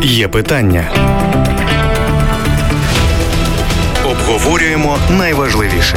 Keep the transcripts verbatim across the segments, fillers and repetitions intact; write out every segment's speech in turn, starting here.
Є питання. Обговорюємо найважливіше.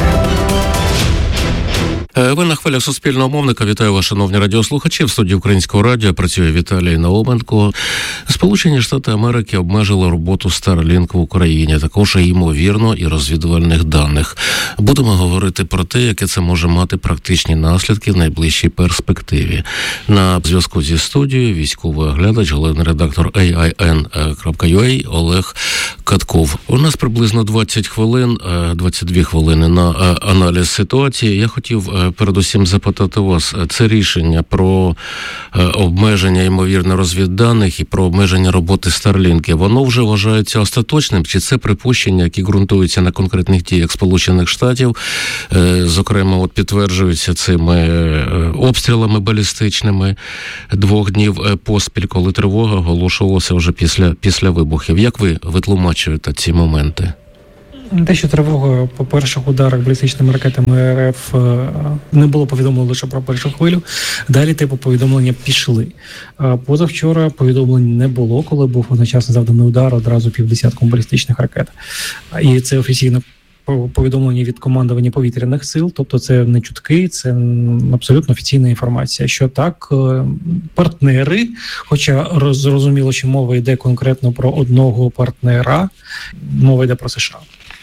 Ви на хвилях Суспільного мовника. Вітаю вас, шановні радіослухачі. В студії Українського радіо працює Віталій Науменко. Сполучені Штати Америки обмежили роботу Starlink в Україні, також ймовірно і розвідувальних даних. Будемо говорити про те, яке це може мати практичні наслідки в найближчій перспективі. На зв'язку зі студією військовий оглядач, головний редактор ей ай ен крапка ю а Олег Катков. У нас приблизно двадцять хвилин, двадцять дві хвилини на аналіз ситуації. Я хотів передусім запитати вас, це рішення про обмеження, ймовірно, розвідданих і про обмеження роботи Starlink, воно вже вважається остаточним, чи це припущення, які ґрунтуються на конкретних діях Сполучених Штатів, зокрема, от підтверджуються цими обстрілами балістичними двох днів поспіль, коли тривога оголошувалася вже після, після вибухів. Як ви витлумачуєте ці моменти? Те, що тривога по перших ударах балістичними ракетами РФ не було повідомлено лише про першу хвилю, далі типу повідомлення пішли. Позавчора повідомлень не було, коли був одночасно завданий удар одразу півдесятком балістичних ракет. І це офіційно повідомлення від командування повітряних сил, тобто це не чутки, це абсолютно офіційна інформація, що так, партнери, хоча зрозуміло, що мова йде конкретно про одного партнера, мова йде про США.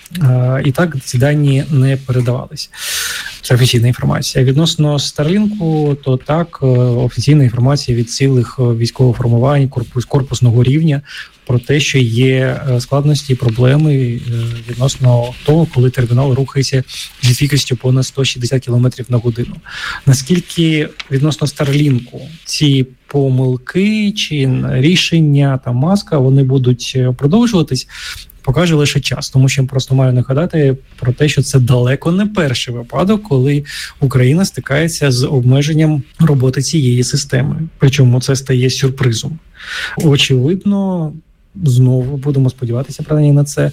І так ці дані не передавалися. Це офіційна інформація. Відносно Старлінку, то так, офіційна інформація від цілих військових формувань, корпус, корпусного рівня про те, що є складності і проблеми відносно того, коли термінал рухається зі швидкістю понад сто шістдесят кілометрів на годину. Наскільки відносно Старлінку ці помилки чи рішення та маска, вони будуть продовжуватись, покаже лише час, тому що я просто маю нагадати про те, що це далеко не перший випадок, коли Україна стикається з обмеженням роботи цієї системи. Причому це стає сюрпризом. Очевидно, знову будемо сподіватися принаймні на це,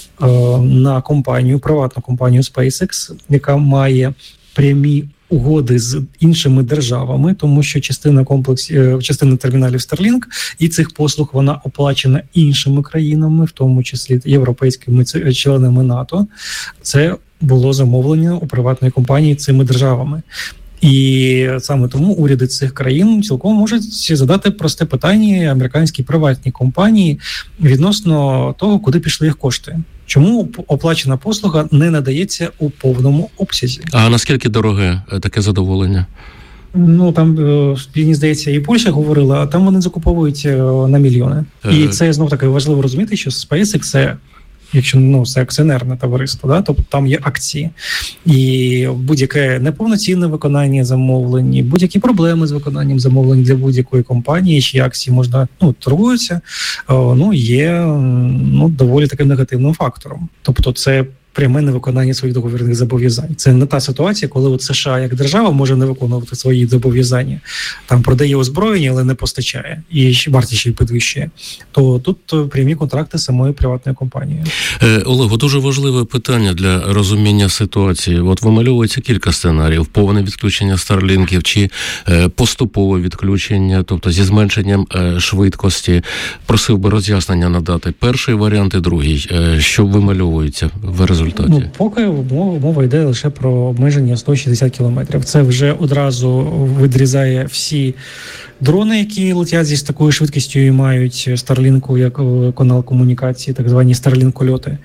на компанію, приватну компанію SpaceX, яка має прямі угоди з іншими державами, тому що частина комплексів, частина терміналів Starlink і цих послуг вона оплачена іншими країнами, в тому числі європейськими членами НАТО. Це було замовлено у приватної компанії цими державами. І саме тому уряди цих країн цілком можуть задати просте питання американській приватній компанії відносно того, куди пішли їх кошти. Чому оплачена послуга не надається у повному обсязі? А наскільки дороге таке задоволення? Ну, там, мені здається, і Польща говорила, а там вони закуповують на мільйони. Е... І це, знов-таки, важливо розуміти, що SpaceX – це, якщо, ну, це акціонерне товариство, да? Тобто там є акції. І будь-яке неповноцінне виконання замовлень, будь-які проблеми з виконанням замовлень для будь-якої компанії, чиї акції можна, ну, торгуються, ну, є, ну, доволі таким негативним фактором. Тобто це пряме невиконання своїх договірних зобов'язань. Це не та ситуація, коли от США як держава може не виконувати свої зобов'язання, там продає озброєння, але не постачає, і вартість ще й підвищує. То тут прямі контракти самої приватної компанії. Е, Олего, дуже важливе питання для розуміння ситуації. От вимальовується кілька сценаріїв: повне відключення старлінків чи е, поступове відключення, тобто зі зменшенням е, швидкості. Просив би роз'яснення надати. Перший варіант і другий. Е, що вимальовується в результаті? Ну, поки мова, мова йде лише про обмеження сто шістдесят кілометрів. Це вже одразу відрізає всі дрони, які летять зі такою швидкістю і мають Starlink як канал комунікації, так звані Starlink-льоти.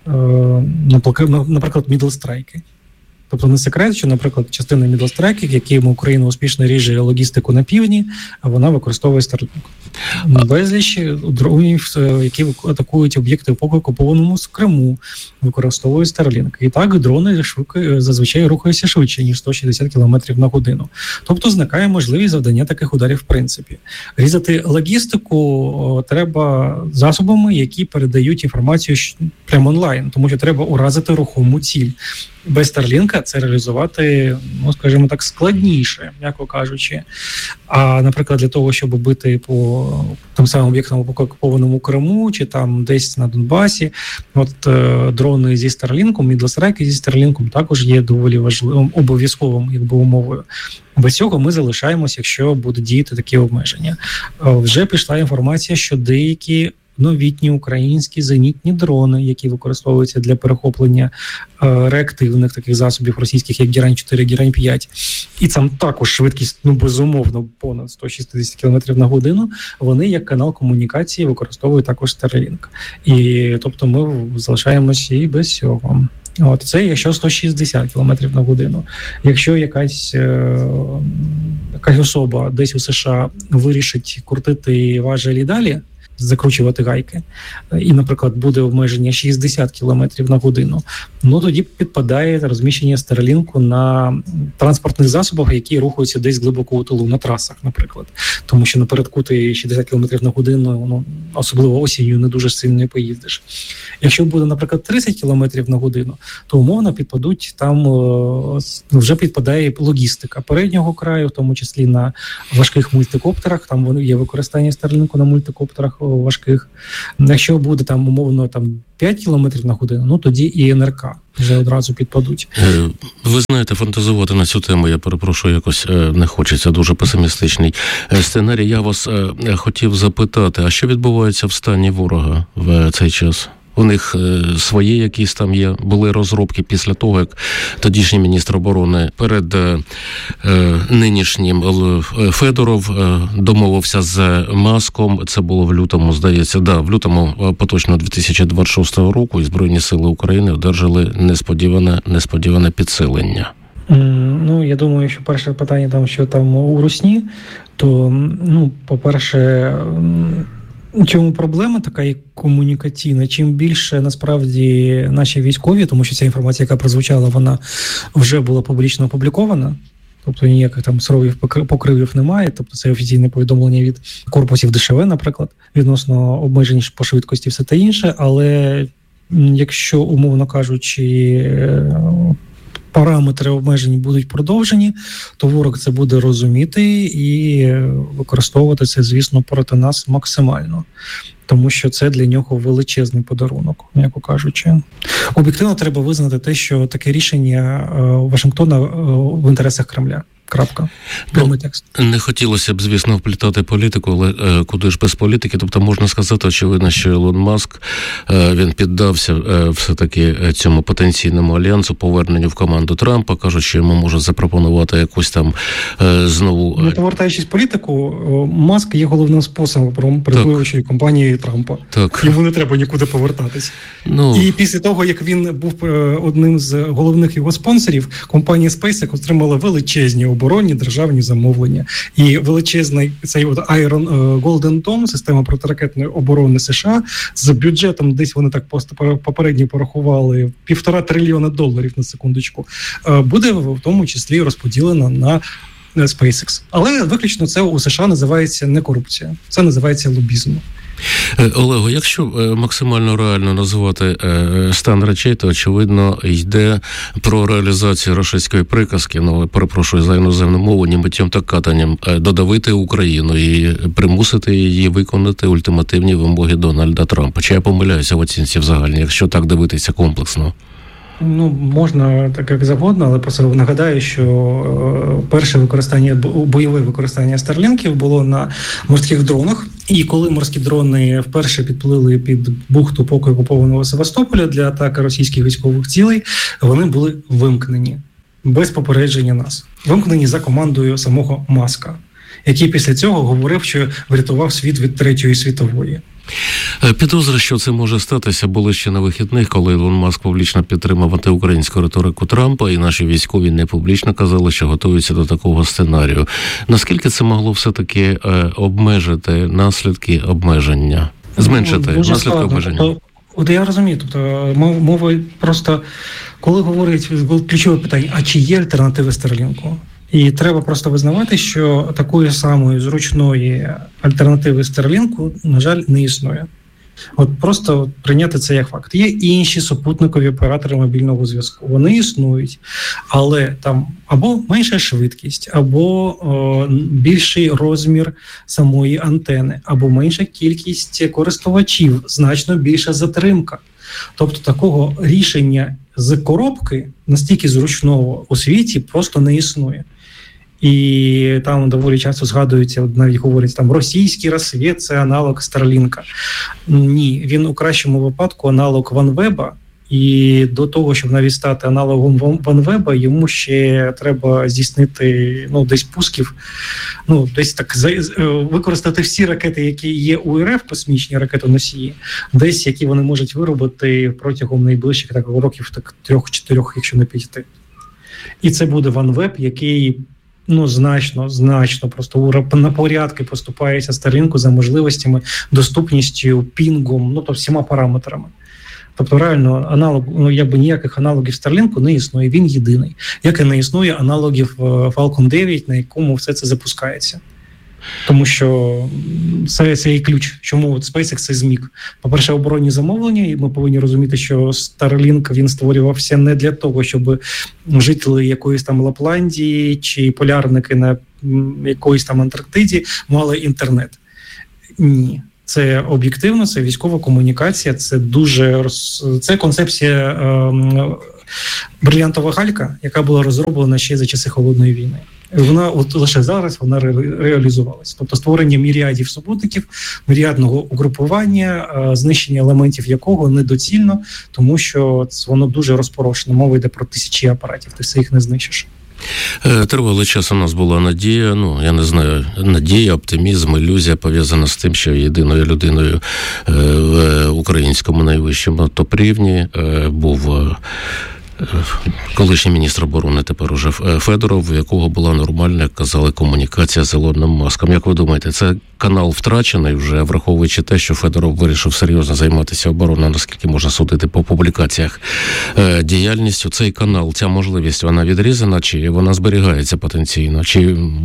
Наприклад, мідлстрайки. Тобто не секрет, що, наприклад, частина мідлстрайків, якими Україна успішно ріже логістику на півдні, а вона використовує Starlink. Безліч дронів, які атакують об'єкти в поки окупованому Криму, використовують Starlink. І так дрони швидко, зазвичай рухаються швидше, ніж сто шістдесят кілометрів на годину. Тобто зникає можливість завдання таких ударів в принципі. Різати логістику треба засобами, які передають інформацію прямо онлайн, тому що треба уразити рухому ціль. Без Старлінка це реалізувати, ну, скажімо так, складніше, м'яко кажучи. А, наприклад, для того, щоб бити по тим самим об'єктам в окупованому Криму, чи там десь на Донбасі. От е, дрони зі Starlink, мідлестрайки зі Starlink також є доволі важливим, обов'язковим, якби, умовою. Без цього ми залишаємося, якщо будуть діяти такі обмеження. Е, вже пішла інформація, що деякі новітні українські зенітні дрони, які використовуються для перехоплення е, реактивних таких засобів російських, як Герань чотири, Герань п'ять, і там також швидкість, ну, безумовно, понад сто шістдесят кілометрів на годину, вони як канал комунікації використовують також Starlink. І, тобто, ми залишаємося і без цього. От, це якщо сто шістдесят кілометрів на годину. Якщо якась, е, якась особа десь у США вирішить крутити важелі далі, закручувати гайки, і, наприклад, буде обмеження шістдесят кілометрів на годину, ну тоді підпадає розміщення Starlink на транспортних засобах, які рухаються десь глибоко у тилу, на трасах, наприклад. Тому що напередку ти шістдесят кілометрів на годину, ну, особливо осінню, не дуже сильно не поїздиш. Якщо буде, наприклад, тридцять кілометрів на годину, то умовно підпадуть, там вже підпадає логістика переднього краю, в тому числі на важких мультикоптерах, там є використання Starlink на мультикоптерах важких. Якщо буде там умовно там п'ять кілометрів на годину, ну тоді і ен ер ка вже одразу підпадуть. Ви знаєте, фантазувати на цю тему, я перепрошую, якось не хочеться, дуже песимістичний сценарій. Я вас хотів запитати, а що відбувається в стані ворога в цей час? У них свої якісь там є, були розробки після того, як тодішній міністр оборони перед е, нинішнім Федоров е, домовився з Маском, це було в лютому, здається, да, в лютому поточного дві тисячі двадцять шостого року, і Збройні сили України одержали несподіване, несподіване підсилення. Ну, я думаю, що перше питання там, що там у Русні, то, ну, по-перше, у чому проблема така і комунікаційна? Чим більше, насправді, наші військові, тому що ця інформація, яка прозвучала, вона вже була публічно опублікована, тобто ніяких там сровів покривів немає, тобто це офіційне повідомлення від корпусів ДШВ, наприклад, відносно обмежень по швидкості, все те інше, але якщо, умовно кажучи, параметри обмежень будуть продовжені, то ворог це буде розуміти і використовувати це, звісно, проти нас максимально. Тому що це для нього величезний подарунок, м'яко кажучи. Об'єктивно треба визнати те, що таке рішення Вашингтона в інтересах Кремля. Крапка. Прямий текст. Не хотілося б, звісно, вплітати політику, але е, куди ж без політики? Тобто можна сказати, очевидно, що Ілон Маск, е, він піддався е, все-таки цьому потенційному альянсу, поверненню в команду Трампа, кажуть, що йому можуть запропонувати якусь там е, знову... Не повертаючись в політику, Маск є головним способом передвоюючої компанії Трампа. Так. Йому не треба нікуди повертатись. Ну... І після того, як він був одним з головних його спонсорів, компанія SpaceX отримала величезні оборонні державні замовлення. І величезний цей от Iron Golden Dome, система протиракетної оборони США, з бюджетом десь вони так попередньо порахували півтора трильйона доларів, на секундочку, буде в тому числі розподілена на SpaceX. Але виключно це у США називається не корупція, це називається лобізм. Олего, якщо максимально реально називати стан речей, то, очевидно, йде про реалізацію рашистської приказки, ну, перепрошую за іноземну мову, ні миттєм та катанням, додавити Україну і примусити її виконати ультимативні вимоги Дональда Трампа. Чи я помиляюся в оцінці взагалі, якщо так дивитися комплексно? Ну, можна так як завгодно, але просто нагадаю, що перше використання, бойове використання Старлінків було на морських дронах. І коли морські дрони вперше підплили під бухту поки окупованого Севастополя для атаки російських військових цілей, вони були вимкнені без попередження нас. Вимкнені за командою самого Маска, який після цього говорив, що врятував світ від Третьої світової. Підозри, що це може статися, були ще на вихідних, коли Ілон Маск публічно підтримав антиукраїнську риторику Трампа, і наші військові не публічно казали, що готуються до такого сценарію. Наскільки це могло все-таки обмежити наслідки обмеження? Зменшити Дуже наслідки складно. обмеження? Тобто, от я розумію, тобто мова просто, коли говорить ключове питання, а чи є альтернативи Старлінку? І треба просто визнавати, що такої самої зручної альтернативи Старлінку, на жаль, не існує. От просто прийняти це як факт. Є інші супутникові оператори мобільного зв'язку. Вони існують, але там або менша швидкість, або о, більший розмір самої антени, або менша кількість користувачів, значно більша затримка. Тобто такого рішення з коробки настільки зручного у світі просто не існує. І там доволі часто згадується, навіть говорять, там російський розсвіт – це аналог Старлінка. Ні, він у кращому випадку аналог OneWeb, і до того, щоб навіть стати аналогом OneWeb, йому ще треба здійснити, ну, десь пусків, ну, десь так використати всі ракети, які є у РФ, космічні ракетоносії, десь, які вони можуть виробити протягом найближчих так, років так, трьох-чотирьох, якщо не п'яти. І це буде OneWeb, який ну, значно, значно просто на порядки поступається Starlink за можливостями, доступністю, пінгом, ну, то всіма параметрами. Тобто, реально, аналог, ну, якби ніяких аналогів Starlink не існує, він єдиний. Як і не існує аналогів Falcon дев'ять, на якому все це запускається. Тому що це, це і ключ, чому SpaceX це зміг. По-перше, оборонні замовлення, і ми повинні розуміти, що Starlink, він створювався не для того, щоб жителі якоїсь там Лапландії чи полярники на якоїсь там Антарктиді мали інтернет. Ні. Це об'єктивно, це військова комунікація, це дуже це концепція е, брильянтова галька, яка була розроблена ще за часи Холодної війни. Вона от лише зараз вона ре- реалізувалася. Тобто створення міріадів супутників, міріадного угрупування, е, знищення елементів якого недоцільно, тому що воно дуже розпорошено. Мова йде про тисячі апаратів, ти все їх не знищиш. Тривалий час у нас була надія, ну, я не знаю, надія, оптимізм, ілюзія пов'язана з тим, що єдиною людиною в українському найвищому топ-рівні був колишній міністр оборони, тепер уже Федоров, у якого була нормальна, як казали, комунікація з Ілоном Маском. Як ви думаєте, це канал втрачений вже, враховуючи те, що Федоров вирішив серйозно займатися обороною, наскільки можна судити по публікаціях, діяльністю? Цей канал, ця можливість, вона відрізана, чи вона зберігається потенційно, чи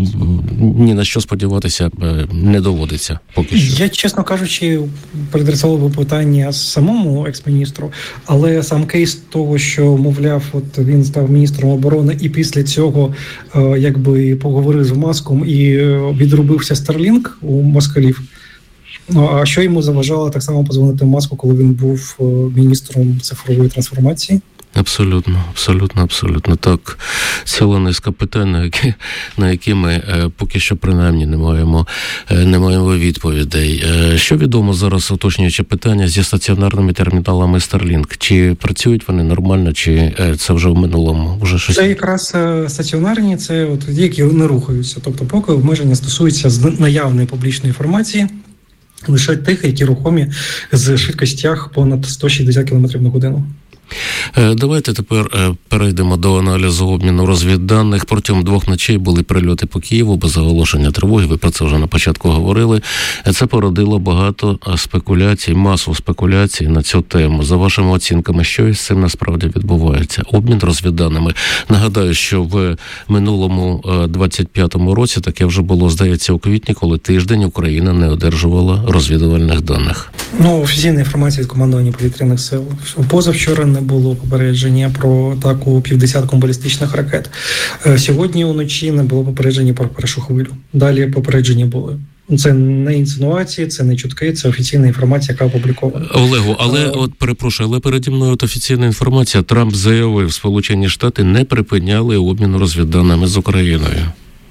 ні на що сподіватися не доводиться поки що? Я, чесно кажучи, переадресував би питання самому екс-міністру, але сам кейс того, що, мовляв, от він став міністром оборони і після цього е, якби поговорив з Маском і е, відрубився Starlink у москалів. Ну, а що йому заважало так само позвонити Маску, коли він був е, міністром цифрової трансформації? Абсолютно, абсолютно, абсолютно. Так, ціла низка питань, на які, на які ми е, поки що принаймні не маємо, е, не маємо відповідей. Е, що відомо зараз, уточнюючи питання, зі стаціонарними терміналами Starlink? Чи працюють вони нормально, чи е, це вже в минулому? Вже щось? Це якраз е, стаціонарні, це от ті, які не рухаються. Тобто поки обмеження стосуються з наявної публічної інформації, лише тих, які рухомі з швидкостях понад сто шістдесят кілометрів на годину. Давайте тепер перейдемо до аналізу обміну розвідданих. Протягом двох ночей були прильоти по Києву без оголошення тривоги. Ви про це вже на початку говорили. Це породило багато спекуляцій, масу спекуляцій на цю тему. За вашими оцінками, що із цим насправді відбувається? Обмін розвідданими. Нагадаю, що в минулому двадцять п'ятому році таке вже було, здається, у квітні, коли тиждень Україна не одержувала розвідувальних даних. Ну, офіційна інформація від командування повітряних сил. Позавчора не було попередження про атаку півдесятком балістичних ракет. Сьогодні уночі не було попередження про першу хвилю. Далі попередження були. Це не інсинуації, це не чутки, це офіційна інформація, яка опублікована. Олегу, але, а... от, перепрошую, але переді мною от офіційна інформація. Трамп заявив, Сполучені Штати не припиняли обмін розвідданими з Україною.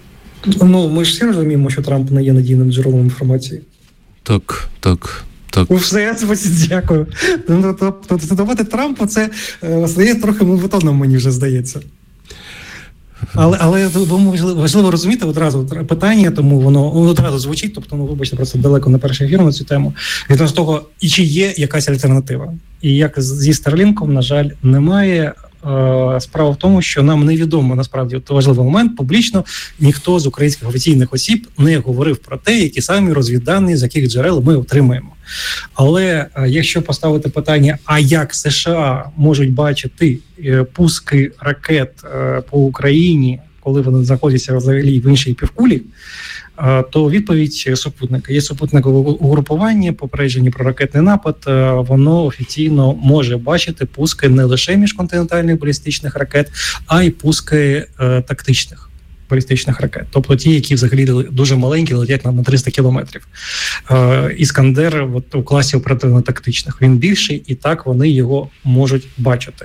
Ну, ми ж всі розуміємо, що Трамп не є надійним джерелом інформації. Так, так. Так. Все, дякую. Тобто цитувати Трампа, це стає трохи мовитоном, мені вже здається. Але, але важливо розуміти одразу питання, тому воно одразу звучить, тобто, ну, вибачте, просто далеко не перший ефір на цю тему. Відносно з того, і чи є якась альтернатива. І як зі Starlink'ом, на жаль, немає. Справа в тому, що нам невідомо, насправді, от важливий момент, публічно ніхто з українських офіційних осіб не говорив про те, які самі розвіддані, з яких джерел ми отримаємо. Але якщо поставити питання, а як США можуть бачити пуски ракет по Україні, коли вони знаходяться взагалі в іншій півкулі, то відповідь супутника. Є супутникове угрупування, попередження про ракетний напад, воно офіційно може бачити пуски не лише міжконтинентальних балістичних ракет, а й пуски е, тактичних балістичних ракет. Тобто ті, які взагалі дуже маленькі, летять на триста кілометрів. Е, Іскандер от, у класі оперативно-тактичних. Він більший, і так вони його можуть бачити.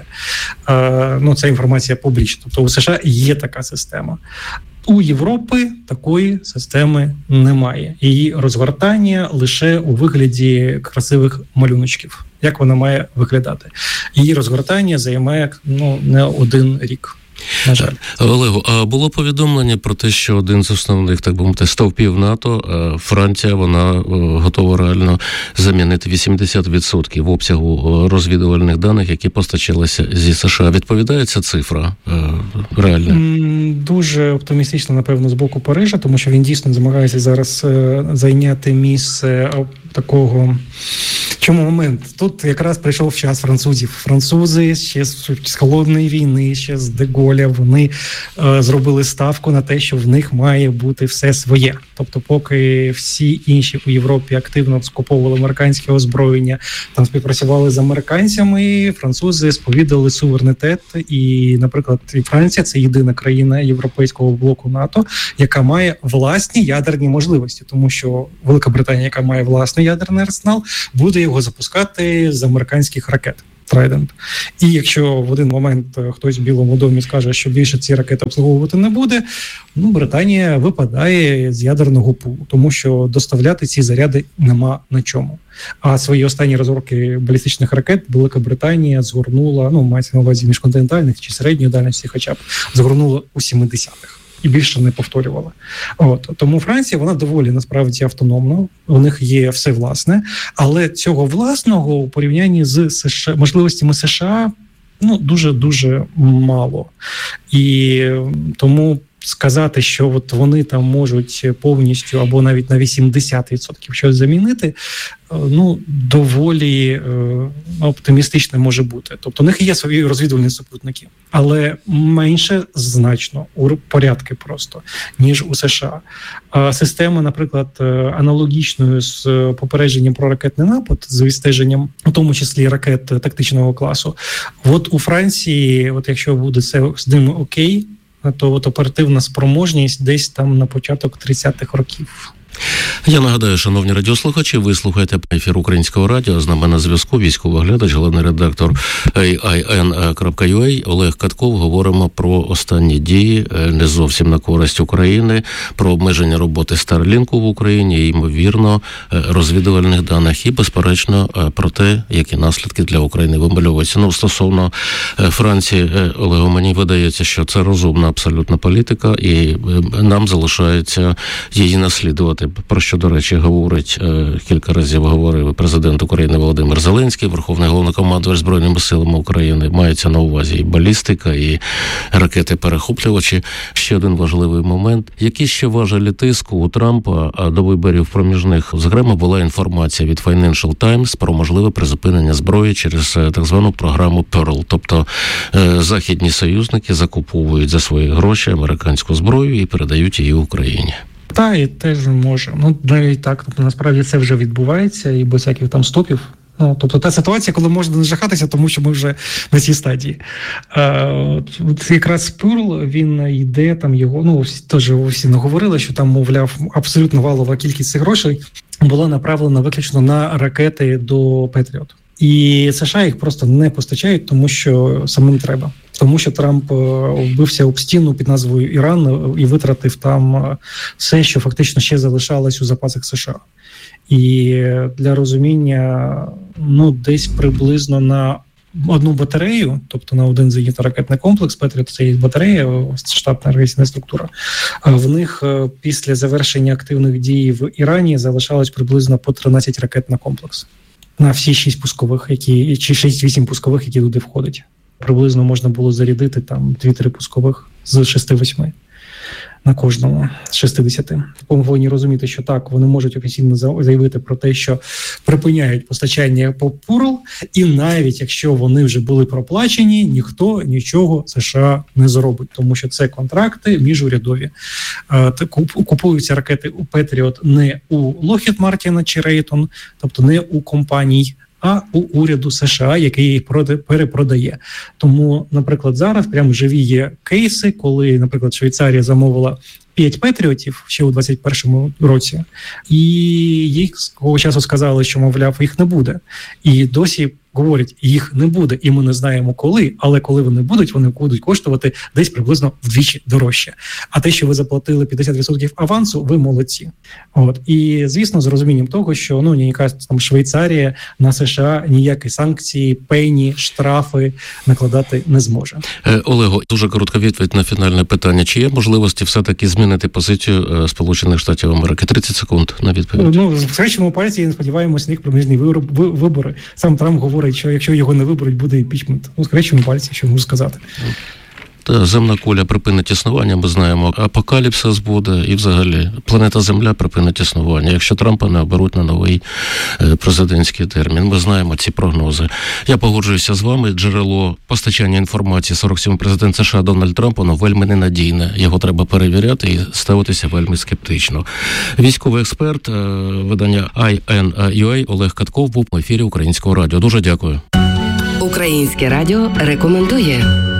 Е, ну, це інформація публічна. Тобто у США є така система. У Європи такої системи немає. Її розгортання лише у вигляді красивих малюночків. Як вона має виглядати? Її розгортання займає ну, не один рік. На жаль. Олегу, а було повідомлення про те, що один з основних, так би мовити, стовпів НАТО, Франція, вона готова реально замінити вісімдесят відсотків обсягу розвідувальних даних, які постачалися зі США. Відповідає ця цифра реально? Дуже оптимістично, напевно, з боку Парижа, тому що він дійсно намагається зараз зайняти місце такого... Чому момент? Тут якраз прийшов час французів. Французи ще з, з холодної війни, ще з Де-Голля, вони е, зробили ставку на те, що в них має бути все своє. Тобто поки всі інші у Європі активно скуповували американське озброєння, там співпрацювали з американцями, французи сповідали суверенітет. І, наприклад, і Франція – це єдина країна європейського блоку НАТО, яка має власні ядерні можливості. Тому що Велика Британія, яка має власний ядерний арсенал, буде його запускати з американських ракет Trident. І якщо в один момент хтось в Білому домі скаже, що більше ці ракети обслуговувати не буде, ну, Британія випадає з ядерного пулу, тому що доставляти ці заряди нема на чому. А свої останні розробки балістичних ракет Велика Британія згорнула, ну, мається на увазі міжконтинентальних чи середньої дальності хоча б, згорнула у сімдесятих. І більше не повторювала. От. Тому Франція, вона доволі, насправді, автономна, у них є все власне, але цього власного у порівнянні з США, можливостями США, ну, дуже-дуже мало. І тому сказати, що от вони там можуть повністю або навіть на вісімдесят відсотків щось замінити, ну, доволі е, оптимістично може бути. Тобто у них є свої розвідувальні супутники, але менше значно, у порядки просто, ніж у США. А система, наприклад, аналогічною з попередженням про ракетний напад, з відстеженням, у тому числі ракет тактичного класу, от у Франції, от якщо буде це з ними окей, то от оперативна спроможність десь там на початок тридцятих років. Я нагадаю, шановні радіослухачі, ви слухаєте ефір Українського радіо. З нами на зв'язку військовий оглядач, головний редактор ей ай ен крапка ю а Олег Катков. Говоримо про останні дії, не зовсім на користь України, про обмеження роботи Starlink в Україні, і, ймовірно, розвідувальних даних і, безперечно, про те, які наслідки для України вимальовуються. Ну, стосовно Франції, Олегу, мені видається, що це розумна абсолютна політика, і нам залишається її наслідувати. Про що, до речі, говорить, кілька разів говорив президент України Володимир Зеленський, Верховний Головнокомандувач Збройними силами України. Мається на увазі і балістика, і ракети-перехоплювачі. Ще один важливий момент. Які ще важелі тиску у Трампа до виборів проміжних? Зокрема, була інформація від Financial Times про можливе призупинення зброї через так звану програму Pearl. Тобто західні союзники закуповують за свої гроші американську зброю і передають її Україні. Та, і теж може. Ну, навіть так, тобто, насправді це вже відбувається, і без всяких там стопів. Ну, тобто та ситуація, коли можна не жахатися, тому що ми вже на цій стадії. Е, от якраз Pearl, він йде, там його, ну, всі, теж всі наговорили, що там, мовляв, абсолютно валова кількість цих грошей була направлена виключно на ракети до Patriot. І США їх просто не постачають, тому що самим треба. Тому що Трамп вбився об стіну під назвою Іран і витратив там все, що фактично ще залишалось у запасах США. І для розуміння, ну, десь приблизно на одну батарею, тобто на один зенітно-ракетний комплекс, Петріот, це є батарея, штатна авіаційна структура, в них після завершення активних дій в Ірані залишалось приблизно по тринадцять ракет на комплекс. На всі шість пускових, які, чи шість-вісім пускових, які туди входять. Приблизно можна було зарядити там дві-три пускових з шести-восьми. на кожному з шістдесяти. Тому ми повинні розуміти, що так, вони можуть офіційно заявити про те, що припиняють постачання по Пурл, і навіть якщо вони вже були проплачені, ніхто нічого США не зробить, тому що це контракти міжурядові. Купуються ракети у Петріот не у Lockheed Martin чи Raytheon, тобто не у компаній, а у уряду США, який їх перепродає. Тому, наприклад, зараз прямо живі є кейси, коли, наприклад, Швейцарія замовила п'ять Петріотів ще у двадцять першому році, і їх свого часу сказали, що, мовляв, їх не буде. І досі говорять, їх не буде, і ми не знаємо коли, але коли вони будуть, вони будуть коштувати десь приблизно вдвічі дорожче. А те, що ви заплатили п'ятдесят відсотків авансу, ви молодці. От. І, звісно, з розумінням того, що ну, ніяка там Швейцарія на США ніякі санкції, пені, штрафи накладати не зможе. Е, Олего, дуже коротка відповідь на фінальне питання. Чи є можливості все-таки змінити позицію Сполучених Штатів Америки? тридцять секунд на відповідь. Ну, в кращому пальці, сподіваємося, них проміжні вибори. Сам Трамп говорить, що якщо його не виберуть, буде імпічмент. Ну, скречимо пальці, що можу сказати. Та земна куля припинить існування, ми знаємо, апокаліпсис буде, і взагалі планета Земля припинить існування, якщо Трампа не оберуть на новий президентський термін. Ми знаємо ці прогнози. Я погоджуюся з вами, джерело постачання інформації сорок сьомий президент США Дональд Трамп, воно вельми ненадійне. Його треба перевіряти і ставитися вельми скептично. Військовий експерт видання ай ен ю ей Олег Катков був в ефірі Українського радіо. Дуже дякую. Українське радіо рекомендує.